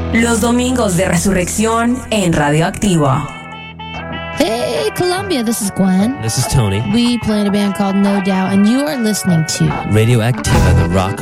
Los domingos de resurrección en Radioactivo. Hey, Columbia, this is Gwen. This is Tony. We play in a band called No Doubt, and you are listening to Radioactiva, the rock